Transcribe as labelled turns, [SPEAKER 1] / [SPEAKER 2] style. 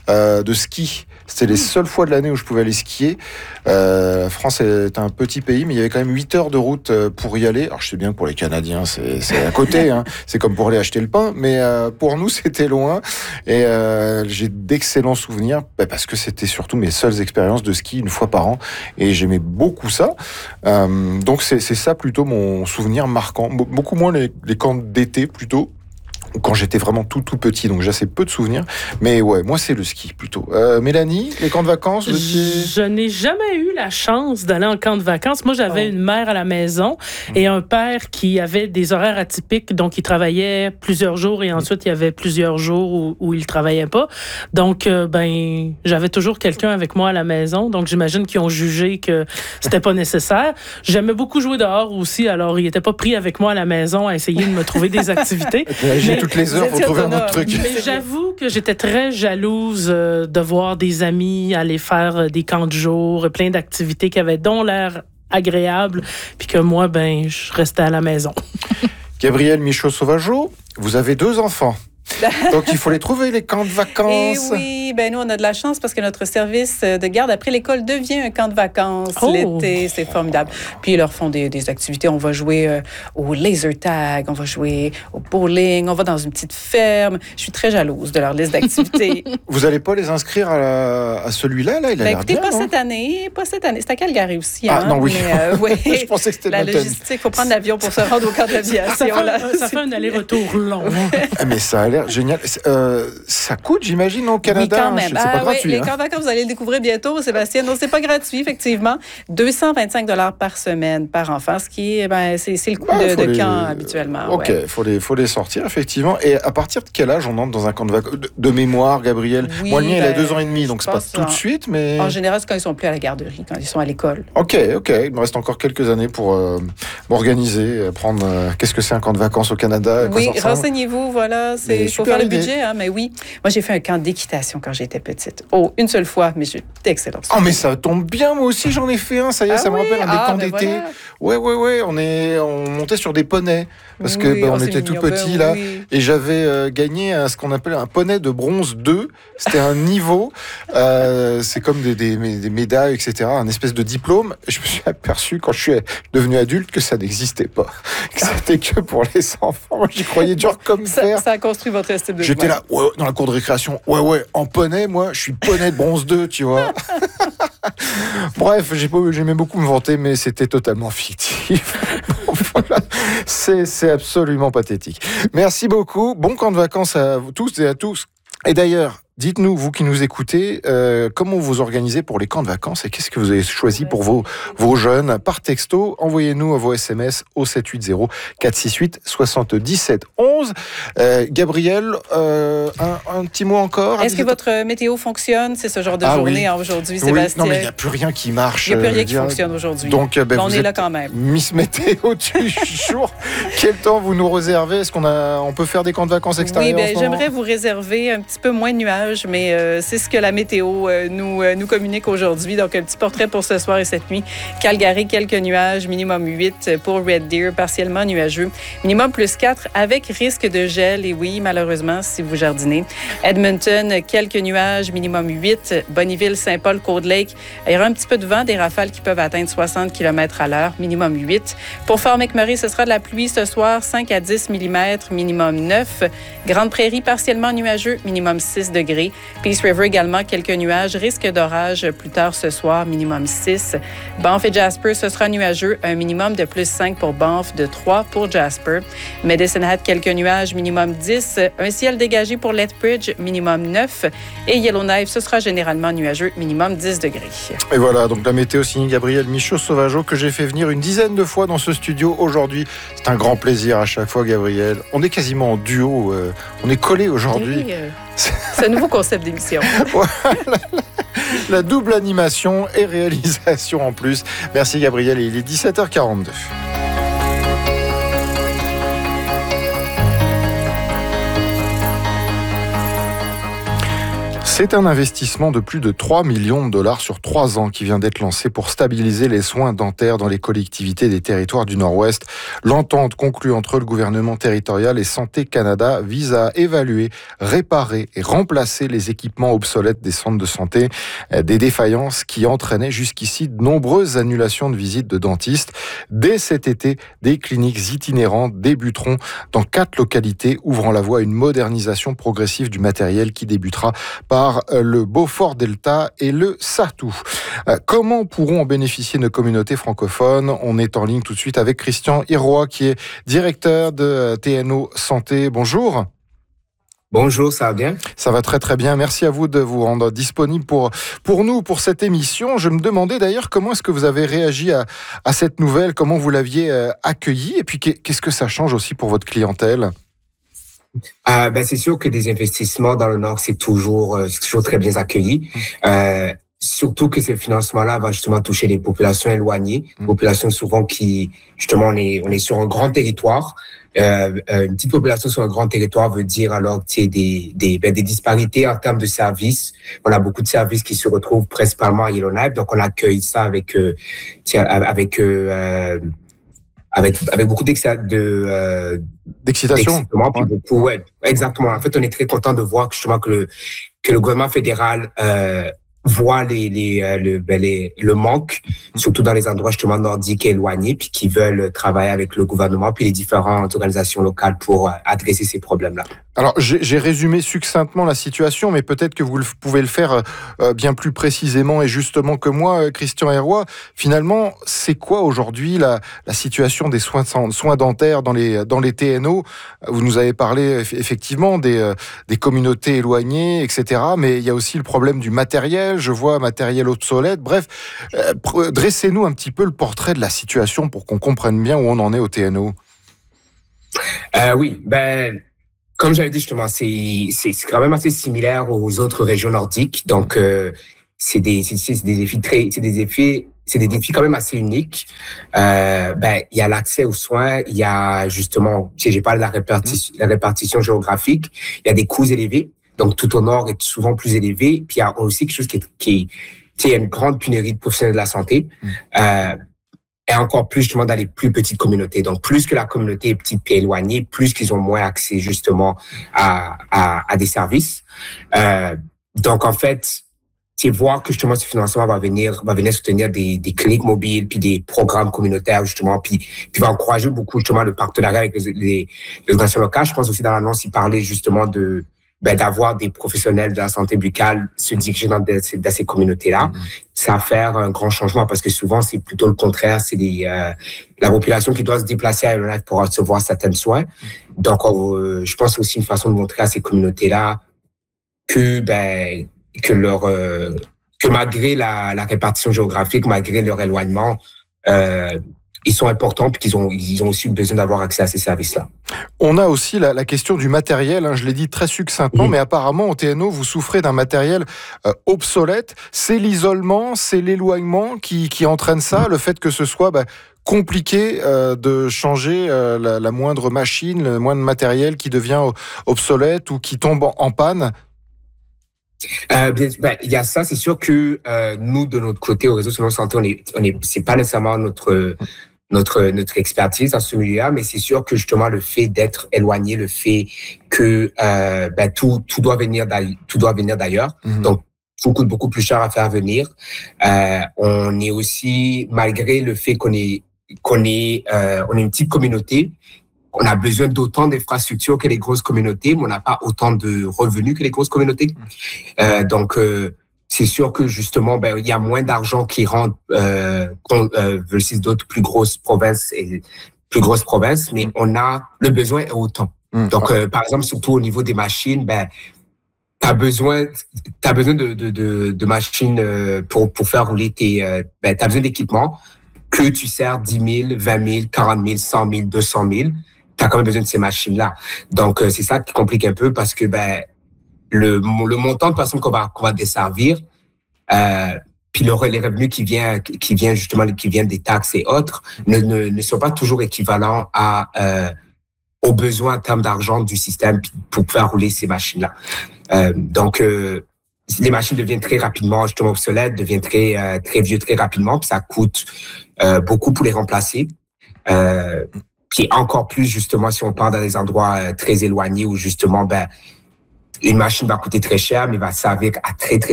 [SPEAKER 1] de ski. C'était les seules fois de l'année où je pouvais aller skier. La France est un petit pays, mais il y avait quand même 8 heures de route pour y aller. Alors je sais bien que pour les Canadiens, c'est à côté, hein. C'est comme pour aller acheter le pain, mais pour nous, c'était loin. Et j'ai d'excellents souvenirs, parce que c'était surtout mes seules expériences de ski une fois par an. Et j'aimais beaucoup ça. Donc c'est ça plutôt mon souvenir marquant. Beaucoup moins les camps d'été plutôt. Quand j'étais vraiment tout petit, donc j'ai assez peu de souvenirs. Mais ouais, moi c'est le ski plutôt. Mélanie, les camps de vacances,
[SPEAKER 2] je n'ai jamais eu la chance d'aller en camp de vacances. Moi, j'avais une mère à la maison et un père qui avait des horaires atypiques, donc il travaillait plusieurs jours et ensuite il y avait plusieurs jours où il travaillait pas. Donc, j'avais toujours quelqu'un avec moi à la maison. Donc, j'imagine qu'ils ont jugé que c'était pas nécessaire. J'aimais beaucoup jouer dehors aussi, alors il était pas pris avec moi à la maison à essayer de me trouver des activités.
[SPEAKER 1] Toutes les heures pour trouver un autre truc.
[SPEAKER 2] Mais j'avoue que j'étais très jalouse de voir des amis aller faire des camps de jour, plein d'activités qui avaient dont l'air agréable, puis que moi, je restais à la maison.
[SPEAKER 1] Gabrielle Michaud-Sauvageau, vous avez 2 enfants. Donc, il faut les trouver, les camps de vacances.
[SPEAKER 3] Et oui, nous, on a de la chance parce que notre service de garde après l'école devient un camp de vacances l'été. C'est formidable. Puis, ils leur font des activités. On va jouer au laser tag, on va jouer au bowling, on va dans une petite ferme. Je suis très jalouse de leur liste d'activités.
[SPEAKER 1] Vous n'allez pas les inscrire à celui-là, là? Il a l'air
[SPEAKER 3] écoutez,
[SPEAKER 1] bien,
[SPEAKER 3] pas cette année. C'est à Calgary aussi.
[SPEAKER 1] Ah, non, oui.
[SPEAKER 3] Mais, oui.
[SPEAKER 1] Je pensais que c'était
[SPEAKER 3] la logistique. Il faut prendre l'avion pour se rendre au camp d'aviation.
[SPEAKER 2] Ça fait un aller-retour long.
[SPEAKER 1] Mais ça a l'air génial. Ça coûte, j'imagine, au Canada.
[SPEAKER 3] Oui, quand même.
[SPEAKER 1] C'est pas gratuit.
[SPEAKER 3] Les camps de vacances, vous allez le découvrir bientôt, Sébastien. Non, c'est pas gratuit, effectivement. 225 $ par semaine, par enfant, ce qui est, c'est le coût de camp habituellement.
[SPEAKER 1] OK, faut les sortir, effectivement. Et à partir de quel âge on entre dans un camp de vacances? De mémoire, Gabriel?
[SPEAKER 3] Oui,
[SPEAKER 1] moi, le mien, il a 2 ans et demi, donc c'est pas tout de suite, mais...
[SPEAKER 3] En général, c'est quand ils sont plus à la garderie, quand ils sont à l'école.
[SPEAKER 1] OK. Il me reste encore quelques années pour m'organiser, prendre... qu'est-ce que c'est un camp de vacances au Canada?
[SPEAKER 3] Oui, renseignez-vous, voilà. Il faut faire le budget, hein, mais oui. Moi, j'ai fait un camp d'équitation quand j'étais petite. Une seule fois, mais j'ai d'excellents souvenirs.
[SPEAKER 1] Oh, mais ça tombe bien, moi aussi, j'en ai fait un. Ça y est, ça me rappelle un des camps d'été. Voilà. Ouais. On montait sur des poneys. Parce que on était tout petits, là. Oui. Et j'avais gagné ce qu'on appelle un poney de bronze 2. C'était un niveau. C'est comme des médailles, etc. Un espèce de diplôme. Et je me suis aperçu, quand je suis devenu adulte, que ça n'existait pas. Que c'était que pour les enfants. J'y croyais dur comme fer.
[SPEAKER 3] Ça a construit votre estime de vous.
[SPEAKER 1] J'étais là, dans la cour de récréation. En poney, moi, je suis poney de bronze 2, tu vois. Bref, j'aimais beaucoup me vanter, mais c'était totalement fictif. Voilà. C'est absolument pathétique. Merci beaucoup. Bon camp de vacances à vous tous et à tous. Et d'ailleurs, dites-nous, vous qui nous écoutez, comment vous organisez pour les camps de vacances et qu'est-ce que vous avez choisi pour vos jeunes? Par texto, envoyez-nous vos SMS au 780 468 77 11. Gabriel, un petit mot encore?
[SPEAKER 3] Est-ce que votre météo fonctionne? C'est ce genre de journée aujourd'hui, Sébastien?
[SPEAKER 1] Non, mais il n'y a plus rien qui marche.
[SPEAKER 3] Il n'y a plus rien qui fonctionne aujourd'hui.
[SPEAKER 1] Donc,
[SPEAKER 3] on est là quand même.
[SPEAKER 1] Miss Météo du jour. Quel temps vous nous réservez? Est-ce on peut faire des camps de vacances extérieurs?
[SPEAKER 3] Oui, j'aimerais vous réserver un petit peu moins de nuages, mais c'est ce que la météo nous communique aujourd'hui. Donc, un petit portrait pour ce soir et cette nuit. Calgary, quelques nuages, minimum 8 pour Red Deer, partiellement nuageux. Minimum plus 4 avec risque de gel. Et oui, malheureusement, si vous jardinez. Edmonton, quelques nuages, minimum 8. Bonnyville, Saint-Paul, Cold Lake. Il y aura un petit peu de vent, des rafales qui peuvent atteindre 60 km/h, minimum 8. Pour Fort McMurray, ce sera de la pluie ce soir, 5 à 10 mm, minimum 9. Grande Prairie, partiellement nuageux, minimum 6 degrés. Peace River également, quelques nuages, risque d'orage plus tard ce soir, minimum 6. Banff et Jasper, ce sera nuageux, un minimum de plus 5 pour Banff, de 3 pour Jasper. Medicine Hat, quelques nuages, minimum 10. Un ciel dégagé pour Lethbridge, minimum 9. Et Yellowknife, ce sera généralement nuageux, minimum 10 degrés.
[SPEAKER 1] Et voilà, donc la météo signée Gabriel Michaud-Sauvageau, que j'ai fait venir une dizaine de fois dans ce studio aujourd'hui. C'est un grand plaisir à chaque fois, Gabriel. On est quasiment en duo, on est collés aujourd'hui.
[SPEAKER 3] Oui, c'est un nouveau concept d'émission.
[SPEAKER 1] Voilà, la double animation et réalisation en plus. Merci Gabriel, et il est 17h42. C'est un investissement de plus de 3 millions de dollars sur 3 ans qui vient d'être lancé pour stabiliser les soins dentaires dans les collectivités des territoires du Nord-Ouest. L'entente conclue entre le gouvernement territorial et Santé Canada vise à évaluer, réparer et remplacer les équipements obsolètes des centres de santé, des défaillances qui entraînaient jusqu'ici de nombreuses annulations de visites de dentistes. Dès cet été, des cliniques itinérantes débuteront dans 4 localités, ouvrant la voie à une modernisation progressive du matériel qui débutera par le Beaufort-Delta et le Satou. Comment pourront en bénéficier nos communautés francophones ? On est en ligne tout de suite avec Christian Iroy, qui est directeur de TNO Santé. Bonjour.
[SPEAKER 4] Bonjour, ça va bien? Ça va
[SPEAKER 1] très très bien. Merci à vous de vous rendre disponible pour nous, pour cette émission. Je me demandais d'ailleurs comment est-ce que vous avez réagi à cette nouvelle, comment vous l'aviez accueillie et puis qu'est-ce que ça change aussi pour votre clientèle?
[SPEAKER 4] C'est sûr que des investissements dans le Nord, c'est toujours très bien accueilli. Surtout que ce financement-là va justement toucher les populations éloignées, populations souvent qui, justement, on est sur un grand territoire. Une petite population sur un grand territoire veut dire alors qu'il y a des disparités en termes de services. On a beaucoup de services qui se retrouvent principalement à Yellowknife, donc on accueille ça avec beaucoup
[SPEAKER 1] d'excitation.
[SPEAKER 4] Exactement. En fait, on est très content de voir justement que le gouvernement fédéral voit le manque, surtout dans les endroits justement nordiques et éloignés, puis qui veulent travailler avec le gouvernement puis les différentes organisations locales pour adresser ces problèmes-là.
[SPEAKER 1] Alors, j'ai résumé succinctement la situation, mais peut-être que vous pouvez le faire bien plus précisément et justement que moi, Christian Iroy. Finalement, c'est quoi aujourd'hui la situation des soins dentaires dans les TNO? Vous nous avez parlé effectivement des communautés éloignées, etc. Mais il y a aussi le problème du matériel. Je vois matériel obsolète. Bref, dressez-nous un petit peu le portrait de la situation pour qu'on comprenne bien où on en est au TNO.
[SPEAKER 4] Comme j'avais dit justement, c'est quand même assez similaire aux autres régions nordiques. Donc, c'est des défis quand même assez uniques. Il y a l'accès aux soins, il y a justement, j'ai parlé de la répartition géographique, il y a des coûts élevés. Donc, tout au nord est souvent plus élevé. Puis, il y a aussi quelque chose qui est une grande pénurie de professionnels de la santé. Et encore plus justement dans les plus petites communautés. Donc, plus que la communauté est petite et éloignée, plus qu'ils ont moins accès justement à des services. Donc, en fait, c'est voir que justement ce financement va venir soutenir des cliniques mobiles puis des programmes communautaires justement, puis va encourager beaucoup justement le partenariat avec les organisations locales. Je pense aussi dans l'annonce, il parlait justement d'avoir des professionnels de la santé buccale se diriger dans ces communautés-là. Ça va faire un grand changement parce que souvent, c'est plutôt le contraire. C'est la population qui doit se déplacer à Yellowknife pour recevoir certains soins. Donc, je pense aussi une façon de montrer à ces communautés-là que malgré la répartition géographique, malgré leur éloignement, ils sont importants puis ils ont aussi besoin d'avoir accès à ces services-là.
[SPEAKER 1] On a aussi la question du matériel, je l'ai dit très succinctement, mais apparemment au TNO, vous souffrez d'un matériel obsolète. C'est l'isolement, c'est l'éloignement qui entraîne ça, le fait que ce soit compliqué de changer la moindre machine, le moindre matériel qui devient obsolète ou qui tombe en panne.
[SPEAKER 4] Il y a ça, c'est sûr que nous, de notre côté, au réseau Selon Santé, c'est pas nécessairement notre expertise dans ce milieu-là, mais c'est sûr que justement le fait d'être éloigné, le fait que tout doit venir d'ailleurs, donc tout coûte beaucoup plus cher à faire venir. On est aussi, malgré le fait qu'on est une petite communauté, on a besoin d'autant d'infrastructures que les grosses communautés, mais on n'a pas autant de revenus que les grosses communautés. Donc, c'est sûr que justement, il y a moins d'argent qui rentre versus d'autres plus grosses provinces, mais on a le besoin est autant. Donc, par exemple, surtout au niveau des machines, t'as besoin de machines pour faire rouler t'as besoin d'équipements que tu sers 10 000, 20 000, 40 000, 100 000, 200 000. T'as quand même besoin de ces machines-là. Donc, c'est ça qui complique un peu parce que le montant de personnes qu'on va desservir, puis les revenus qui viennent des taxes et autres, ne sont pas toujours équivalents aux besoins en termes d'argent du système pour faire rouler ces machines-là. Donc, les machines deviennent très rapidement justement obsolètes, deviennent très vieux très rapidement, puis ça coûte beaucoup pour les remplacer. Puis encore plus justement si on part dans des endroits très éloignés où justement une machine va coûter très cher mais va servir à très